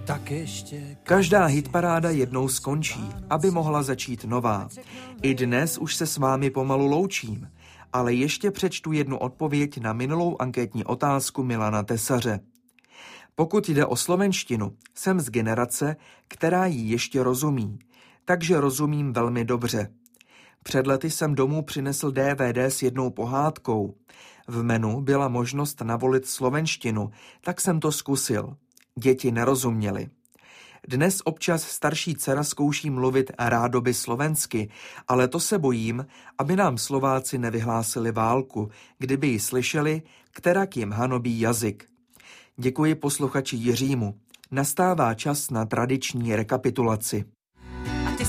Každá hitparáda jednou skončí, aby mohla začít nová. I dnes už se s vámi pomalu loučím, ale ještě přečtu jednu odpověď na minulou anketní otázku Milana Tesaře. Pokud jde o slovenštinu, jsem z generace, která jí ještě rozumí, takže rozumím velmi dobře. Před lety jsem domů přinesl DVD s jednou pohádkou. V menu byla možnost navolit slovenštinu, tak jsem to zkusil. Děti nerozuměly. Dnes občas starší dcera zkouší mluvit rádoby slovensky, ale to se bojím, aby nám Slováci nevyhlásili válku, kdyby ji slyšeli, kterak jim hanobí jazyk. Děkuji posluchači Jiřímu. Nastává čas na tradiční rekapitulaci.